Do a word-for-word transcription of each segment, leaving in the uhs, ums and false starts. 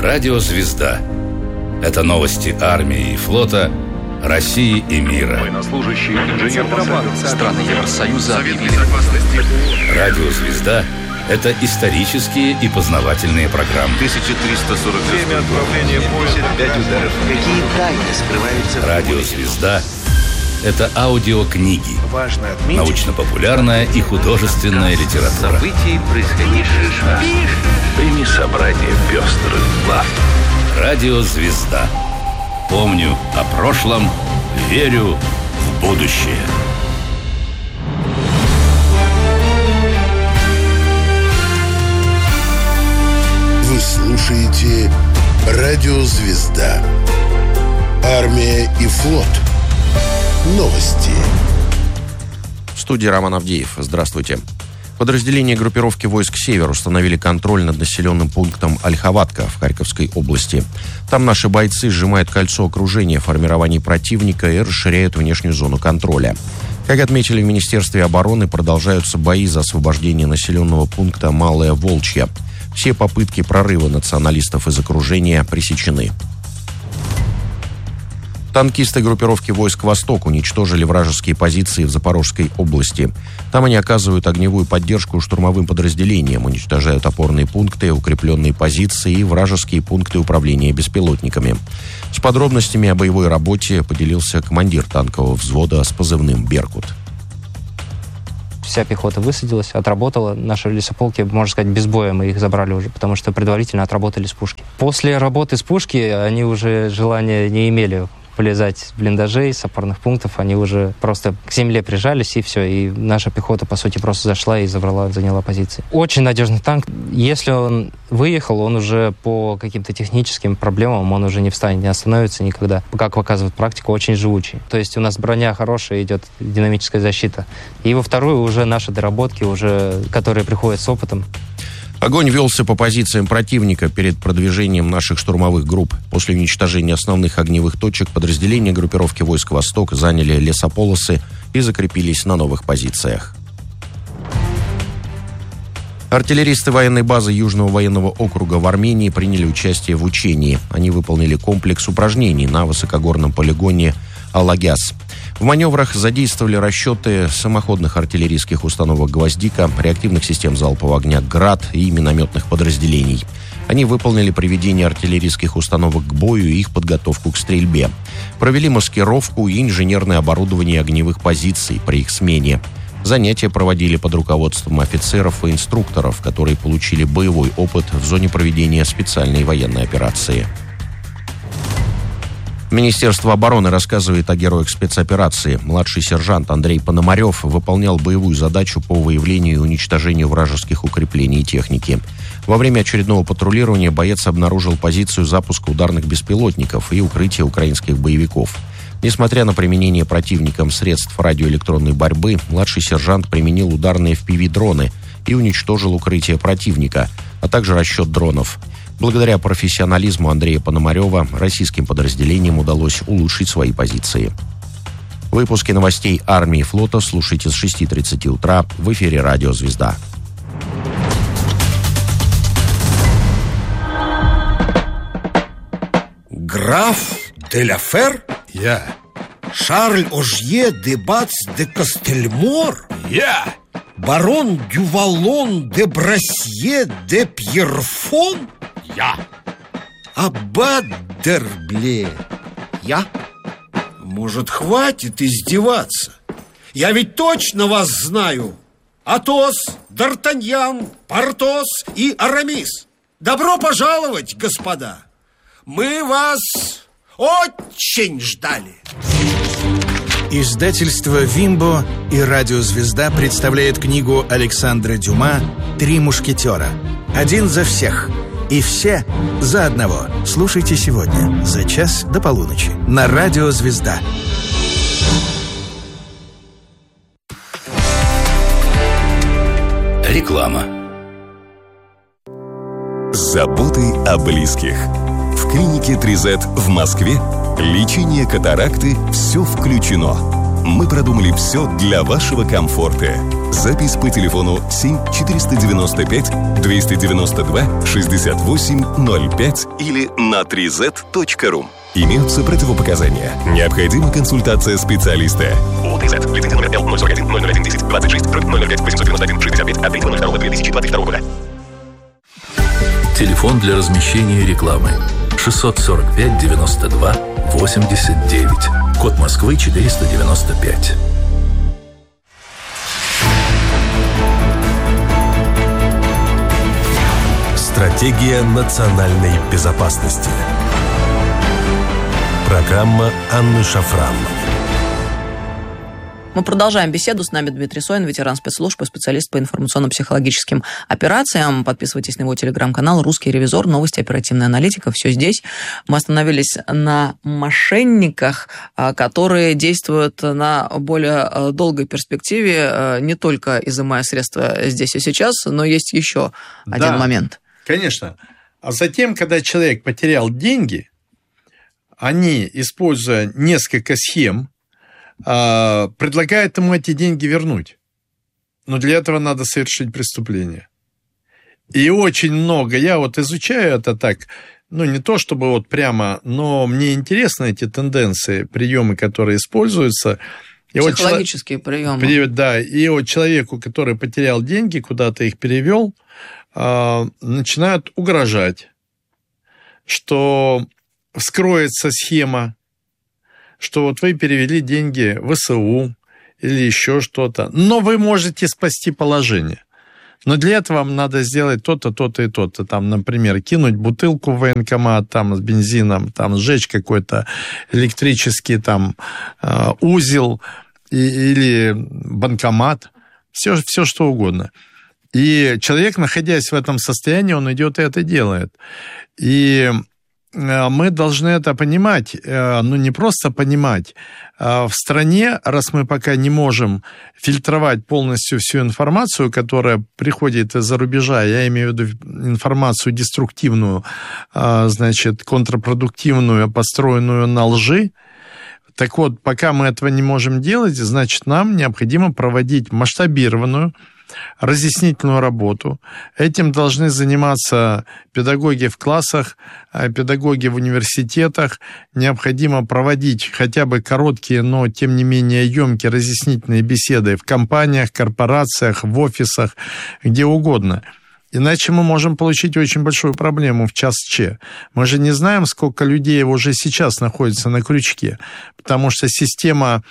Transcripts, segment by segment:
Радио «Звезда». Это новости армии и флота, России и мира. Военнослужащий, инженер страны Евросоюза объявили. Радио «Звезда» — это исторические и познавательные программы. тысяча триста сорок Время отправления поезда. пять ударов. Какие тайны скрываются в Радио «Звезда» — это аудиокниги, Важно отметить, научно-популярная и художественная литература. События, происходившие с нами. Прими собрание пестрых глав. Радио «Звезда». Помню о прошлом, верю в будущее. Вы слушаете Радио «Звезда». Армия и флот. Новости. В студии Роман Авдеев. Здравствуйте. Подразделения группировки войск «Север» установили контроль над населенным пунктом Ольховатка в Харьковской области. Там наши бойцы сжимают кольцо окружения формирований противника и расширяют внешнюю зону контроля. Как отметили в Министерстве обороны, продолжаются бои за освобождение населенного пункта Малая Волчья. Все попытки прорыва националистов из окружения пресечены. Танкисты группировки войск «Восток» уничтожили вражеские позиции в Запорожской области. Там они оказывают огневую поддержку штурмовым подразделениям, уничтожают опорные пункты, укрепленные позиции и вражеские пункты управления беспилотниками. С подробностями о боевой работе поделился командир танкового взвода с позывным «Беркут». Вся пехота высадилась, отработала. Наши лесополки, можно сказать, без боя мы их забрали уже, потому что предварительно отработали с пушки. После работы с пушки они уже желания не имели полезать с блиндажей, с опорных пунктов. Они уже просто к земле прижались, и все. И наша пехота, по сути, просто зашла и забрала, заняла позиции. Очень надежный танк. Если он выехал, он уже по каким-то техническим проблемам, он уже не встанет, не остановится никогда. Как показывает практика, очень живучий. То есть у нас броня хорошая, идет динамическая защита. И во вторую уже наши доработки, уже, которые приходят с опытом. Огонь велся по позициям противника перед продвижением наших штурмовых групп. После уничтожения основных огневых точек подразделения группировки войск «Восток» заняли лесополосы и закрепились на новых позициях. Артиллеристы военной базы Южного военного округа в Армении приняли участие в учении. Они выполнили комплекс упражнений на высокогорном полигоне Алагяс. В маневрах задействовали расчеты самоходных артиллерийских установок «Гвоздика», реактивных систем залпового огня «Град» и минометных подразделений. Они выполнили приведение артиллерийских установок к бою и их подготовку к стрельбе. Провели маскировку и инженерное оборудование огневых позиций при их смене. Занятия проводили под руководством офицеров и инструкторов, которые получили боевой опыт в зоне проведения специальной военной операции. Министерство обороны рассказывает о героях спецоперации. Младший сержант Андрей Пономарев выполнял боевую задачу по выявлению и уничтожению вражеских укреплений и техники. Во время очередного патрулирования боец обнаружил позицию запуска ударных беспилотников и укрытие украинских боевиков. Несмотря на применение противником средств радиоэлектронной борьбы, младший сержант применил ударные эф пи ви-дроны и уничтожил укрытие противника, а также расчет дронов. Благодаря профессионализму Андрея Пономарева российским подразделениям удалось улучшить свои позиции. Выпуски новостей армии и флота слушайте с шести тридцати утра в эфире «Радио «Звезда». Граф де ла Фер? Я. Шарль Ожье де Бац де Костельмор? Я. Барон Дювалон де Брассье де Пьерфон? Я. Аббат Дербле? Я? Может, хватит издеваться? Я ведь точно вас знаю. Атос, Д'Артаньян, Портос и Арамис. Добро пожаловать, господа. Мы вас очень ждали. Издательство «Вимбо» и «Радио Звезда» представляет книгу Александра Дюма «Три мушкетера». Один за всех и все за одного. Слушайте сегодня за час до полуночи на «Радио Звезда». Реклама. Заботы о близких. В клинике три зет в Москве лечение катаракты все включено. Мы продумали все для вашего комфорта. Запись по телефону семь четыреста девяносто пять двести девяносто два шестьдесят восемь ноль пять или на три зет точка ру. Имеются противопоказания. Необходима консультация специалиста. ОТЗ. Лицензия номер Л ноль сорок один ноль ноль один десять двадцать шесть ноль ноль пять восемьсот девяносто один шестьдесят пять от третьего ноль второго две тысячи двадцать второго года. Телефон для размещения рекламы шестьсот сорок пять девяносто два восемьдесят девять. Код Москвы четыреста девяносто пять. Стратегия национальной безопасности. Программа Анны Шафран. Мы продолжаем беседу. С нами Дмитрий Соин, ветеран спецслужб и специалист по информационно-психологическим операциям. Подписывайтесь на его телеграм-канал «Русский ревизор». Новости, оперативная аналитика. Все здесь. Мы остановились на мошенниках, которые действуют на более долгой перспективе, не только изымая средства здесь и сейчас, но есть еще да, один момент. Конечно. А затем, когда человек потерял деньги, они, используя несколько схем, предлагают ему эти деньги вернуть. Но для этого надо совершить преступление. И очень много, я вот изучаю это так, ну не то чтобы вот прямо, но мне интересны эти тенденции, приемы, которые используются. И психологические вот, приемы. Да, и вот человеку, который потерял деньги, куда-то их перевел, начинают угрожать, что вскроется схема, что вот вы перевели деньги в ВСУ или еще что-то, но вы можете спасти положение. Но для этого вам надо сделать то-то, то-то и то-то. Там, например, кинуть бутылку в военкомат там, с бензином, там, сжечь какой-то электрический там, узел или банкомат. Все, все что угодно. И человек, находясь в этом состоянии, он идет и это делает. И мы должны это понимать, ну не просто понимать. В стране, раз мы пока не можем фильтровать полностью всю информацию, которая приходит из-за рубежа, я имею в виду информацию деструктивную, значит, контрпродуктивную, построенную на лжи, так вот, пока мы этого не можем делать, значит, нам необходимо проводить масштабированную разъяснительную работу. Этим должны заниматься педагоги в классах, педагоги в университетах. Необходимо проводить хотя бы короткие, но тем не менее емкие разъяснительные беседы в компаниях, корпорациях, в офисах, где угодно. Иначе мы можем получить очень большую проблему в час Ч. Мы же не знаем, сколько людей уже сейчас находится на крючке, потому что система,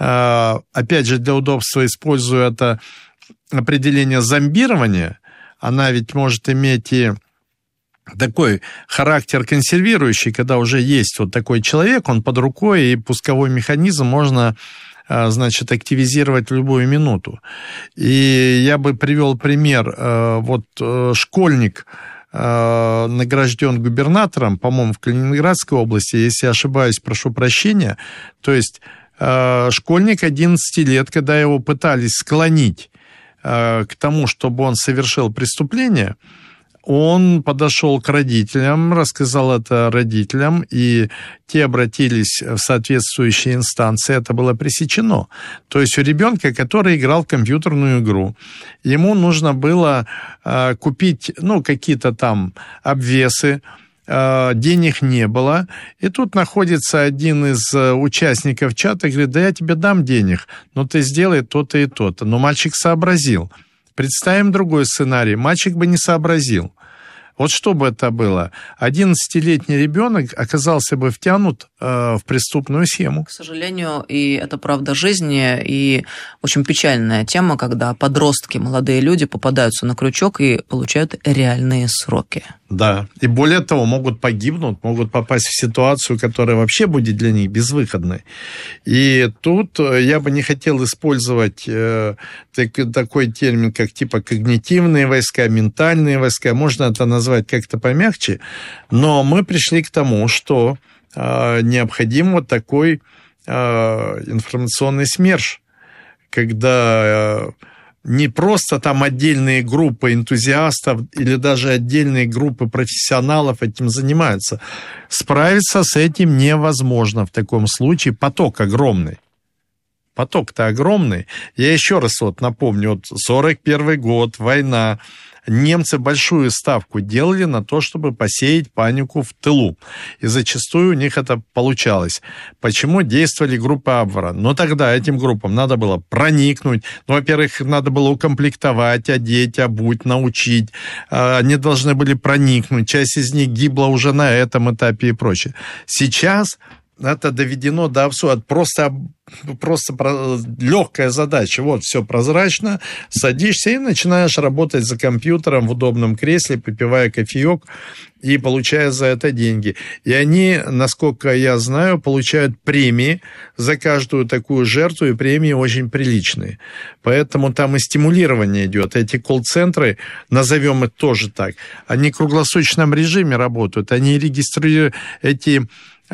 опять же, для удобства используя это определение зомбирования, она ведь может иметь и такой характер консервирующий, когда уже есть вот такой человек, он под рукой, и пусковой механизм можно, значит, активизировать в любую минуту. И я бы привел пример. Вот школьник награжден губернатором, по-моему, в Калининградской области, если я ошибаюсь, прошу прощения, то есть школьник одиннадцати лет, когда его пытались склонить к тому, чтобы он совершил преступление, он подошел к родителям, рассказал это родителям, и те обратились в соответствующие инстанции, это было пресечено. То есть у ребенка, который играл в компьютерную игру, ему нужно было купить, ну, какие-то там обвесы, денег не было, и тут находится один из участников чата и говорит: да я тебе дам денег, но ты сделай то-то и то-то. Но мальчик сообразил. Представим другой сценарий. Мальчик бы не сообразил. Вот что бы это было? одиннадцатилетний ребенок оказался бы втянут э, в преступную схему. К сожалению, и это правда жизни, и очень печальная тема, когда подростки, молодые люди попадаются на крючок и получают реальные сроки. Да, и более того, могут погибнуть, могут попасть в ситуацию, которая вообще будет для них безвыходной. И тут я бы не хотел использовать э, так, такой термин, как типа когнитивные войска, ментальные войска, можно это назвать как-то помягче, но мы пришли к тому, что э, необходим вот такой э, информационный СМЕРШ, когда... Э, не просто там отдельные группы энтузиастов или даже отдельные группы профессионалов этим занимаются. Справиться с этим невозможно в таком случае. Поток огромный. поток-то огромный. Я еще раз вот напомню, вот сорок первый год, война. Немцы большую ставку делали на то, чтобы посеять панику в тылу. И зачастую у них это получалось. Почему действовали группы Абвера? Но тогда этим группам надо было проникнуть. Ну, во-первых, надо было укомплектовать, одеть, обуть, научить. Они должны были проникнуть. Часть из них гибла уже на этом этапе и прочее. Сейчас это доведено до абсурда. Просто, просто легкая задача. Вот, все прозрачно. Садишься и начинаешь работать за компьютером в удобном кресле, попивая кофеек и получая за это деньги. И они, насколько я знаю, получают премии за каждую такую жертву, и премии очень приличные. Поэтому там и стимулирование идет. Эти колл-центры, назовем их тоже так, они в круглосуточном режиме работают. Они регистрируют эти...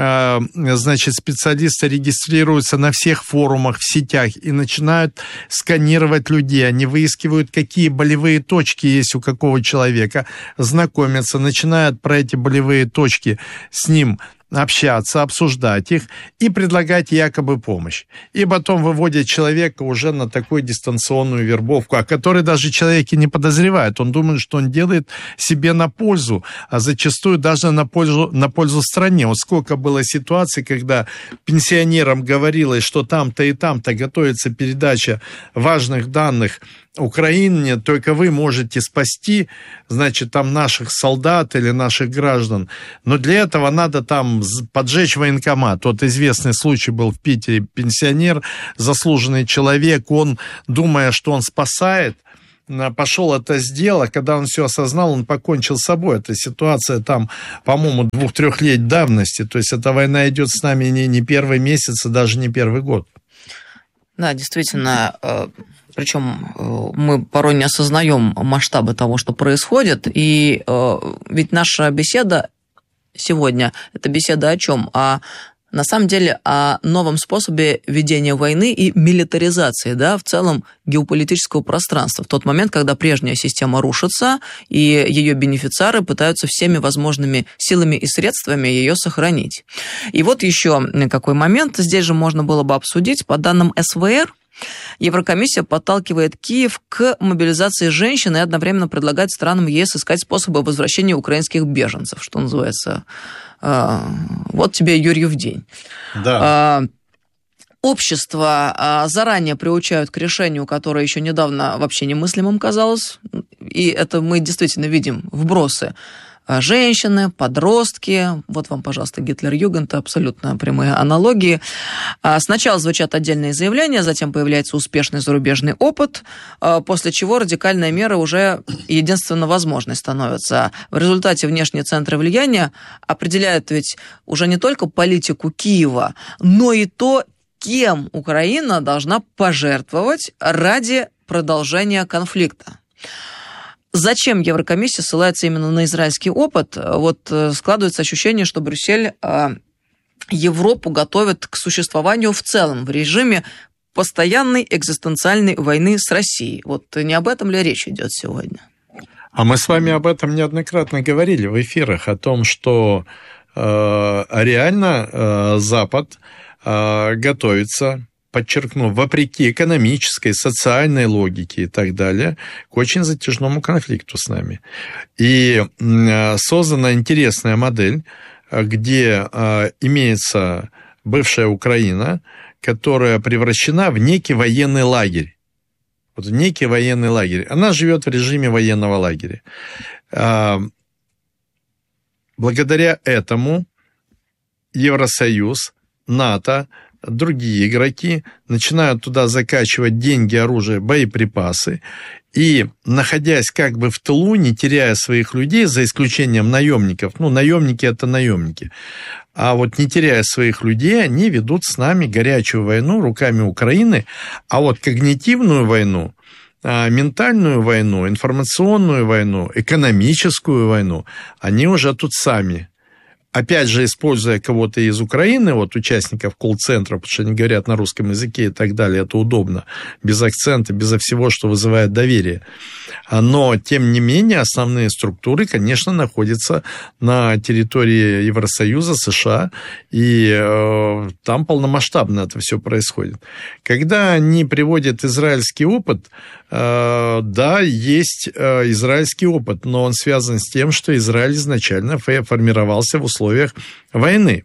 значит, специалисты регистрируются на всех форумах, в сетях и начинают сканировать людей. Они выискивают, какие болевые точки есть у какого человека, знакомятся, начинают про эти болевые точки с ним общаться, обсуждать их и предлагать якобы помощь. И потом выводят человека уже на такую дистанционную вербовку, о которой даже человек и не подозревает. Он думает, что он делает себе на пользу, а зачастую даже на пользу, на пользу стране. Вот сколько было ситуаций, когда пенсионерам говорилось, что там-то и там-то готовится передача важных данных Украине, только вы можете спасти, значит, там наших солдат или наших граждан. Но для этого надо там поджечь военкомат. Вот известный случай был в Питере. Пенсионер, заслуженный человек, он, думая, что он спасает, пошел это сделал, когда он все осознал, он покончил с собой. Это ситуация там, по-моему, двух-трехлетней давности. То есть эта война идет с нами не, не первый месяц, и даже не первый год. Да, действительно, причем мы порой не осознаем масштабы того, что происходит, и ведь наша беседа сегодня, это беседа о чем? О, на самом деле о новом способе ведения войны и милитаризации, да, в целом геополитического пространства. В тот момент, когда прежняя система рушится, и ее бенефициары пытаются всеми возможными силами и средствами ее сохранить. И вот еще какой момент здесь же можно было бы обсудить. По данным эс вэ эр, Еврокомиссия подталкивает Киев к мобилизации женщин и одновременно предлагает странам ЕС искать способы возвращения украинских беженцев, что называется. Вот тебе Юрьев день. Да. Общество заранее приучают к решению, которое еще недавно вообще немыслимым казалось, и это мы действительно видим вбросы. Женщины, подростки, вот вам, пожалуйста, Гитлер-Югент, абсолютно прямые аналогии. Сначала звучат отдельные заявления, затем появляется успешный зарубежный опыт, после чего радикальные меры уже единственно возможной становятся. В результате внешние центры влияния определяют ведь уже не только политику Киева, но и то, кем Украина должна пожертвовать ради продолжения конфликта. Зачем Еврокомиссия ссылается именно на израильский опыт? Вот складывается ощущение, что Брюссель Европу готовит к существованию в целом в режиме постоянной экзистенциальной войны с Россией. Вот не об этом ли речь идет сегодня? А мы с вами об этом неоднократно говорили в эфирах, о том, что э, реально э, Запад э, готовится, подчеркну, вопреки экономической, социальной логике и так далее, к очень затяжному конфликту с нами. И создана интересная модель, где имеется бывшая Украина, которая превращена в некий военный лагерь. Вот в некий военный лагерь. Она живет в режиме военного лагеря. Благодаря этому Евросоюз, НАТО, другие игроки начинают туда закачивать деньги, оружие, боеприпасы, и, находясь как бы в тылу, не теряя своих людей, за исключением наемников, ну, наемники – это наемники, а вот не теряя своих людей, они ведут с нами горячую войну руками Украины, а вот когнитивную войну, ментальную войну, информационную войну, экономическую войну, они уже тут сами опять же, используя кого-то из Украины, вот участников колл-центра, потому что они говорят на русском языке и так далее, это удобно, без акцента, безо всего, что вызывает доверие. Но, тем не менее, основные структуры, конечно, находятся на территории Евросоюза, США, и э, там полномасштабно это все происходит. Когда они приводят израильский опыт, э, да, есть э, израильский опыт, но он связан с тем, что Израиль изначально формировался в условиях войны.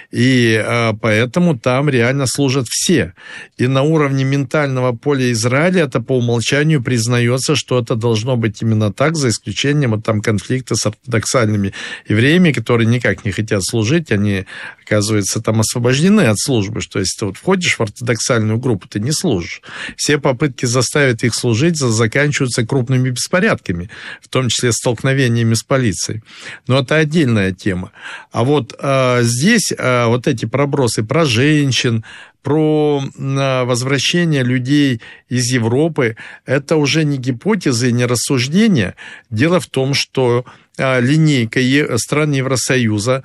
И э, поэтому там реально служат все. И на уровне ментального поля Израиля это по умолчанию признается, что это должно быть именно так, за исключением вот, там, конфликта с ортодоксальными евреями, которые никак не хотят служить, они, оказывается, там освобождены от службы, что если ты вот входишь в ортодоксальную группу, ты не служишь. Все попытки заставить их служить заканчиваются крупными беспорядками, в том числе столкновениями с полицией. Но это отдельная тема. А вот э, здесь вот эти пробросы про женщин, про возвращение людей из Европы, это уже не гипотезы, не рассуждения. Дело в том, что линейка стран Евросоюза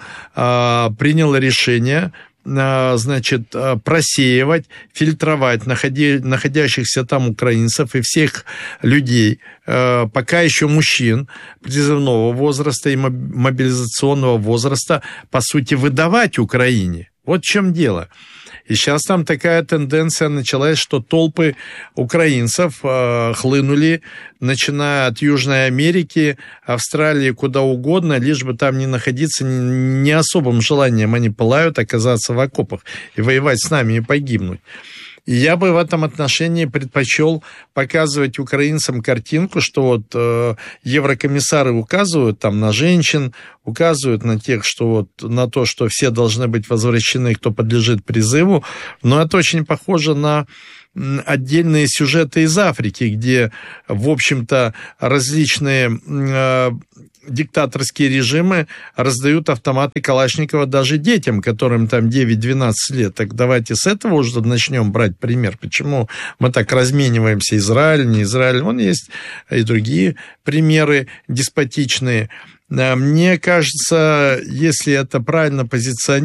приняла решение, значит, просеивать, фильтровать находящихся там украинцев и всех людей, пока еще мужчин призывного возраста и мобилизационного возраста, по сути, выдавать Украине. Вот в чем дело. И сейчас там такая тенденция началась, что толпы украинцев э, хлынули, начиная от Южной Америки, Австралии, куда угодно, лишь бы там не находиться, не особым желанием они пылают оказаться в окопах и воевать с нами и погибнуть. И я бы в этом отношении предпочел показывать украинцам картинку, что вот э, еврокомиссары указывают там на женщин, указывают на тех, что вот на то, что все должны быть возвращены, кто подлежит призыву, но это очень похоже на отдельные сюжеты из Африки, где, в общем-то, различные э, диктаторские режимы раздают автоматы Калашникова даже детям, которым там девять-двенадцать лет. Так давайте с этого уже начнем брать пример. Почему мы так размениваемся, Израиль, не Израиль. Вон есть и другие примеры деспотичные. Мне кажется, если это правильно позиционировать,